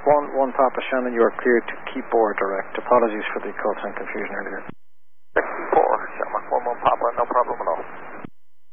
1 Papa Shannon, you are cleared to keyboard direct. Apologies for the call time confusion earlier. 4, Shamrock 1 Papa, no problem at all.